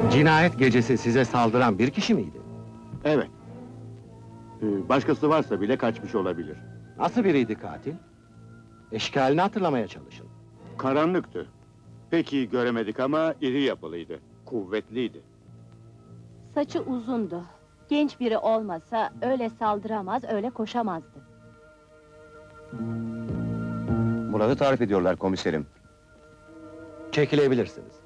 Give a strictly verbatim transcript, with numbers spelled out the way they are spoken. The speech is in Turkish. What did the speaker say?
Cinayet gecesi size saldıran bir kişi miydi? Evet. Ee, Başkası varsa bile kaçmış olabilir. Nasıl biriydi katil? Eşkalini hatırlamaya çalışın. Karanlıktı. Pek iyi göremedik ama iri yapılıydı. Kuvvetliydi. Saçı uzundu. Genç biri olmasa öyle saldıramaz, öyle koşamazdı. Murat'ı tarif ediyorlar komiserim. Çekilebilirsiniz.